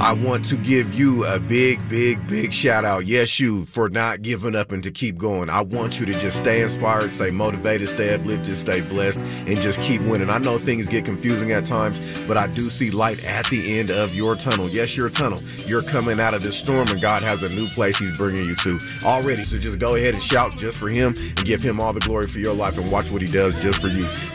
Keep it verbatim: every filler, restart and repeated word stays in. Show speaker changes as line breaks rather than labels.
I want to give you a big, big, big shout out. Yes, you, for not giving up and to keep going. I want you to just stay inspired, stay motivated, stay uplifted, stay blessed, and just keep winning. I know things get confusing at times, but I do see light at the end of your tunnel. Yes, your tunnel. You're coming out of this storm, and God has a new place he's bringing you to already. So just go ahead and shout just for him and give him all the glory for your life and watch what he does just for you.